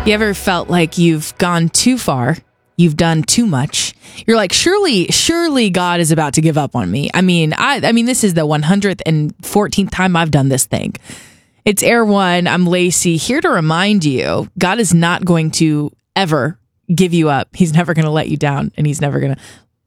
You ever felt like you've gone too far? You've done too much. You're like, surely God is about to give up on me. I mean, this is the 114th time I've done this thing. It's Air One. I'm Lacey, here to remind you, God is not going to ever give you up. He's never going to let you down, and he's never going to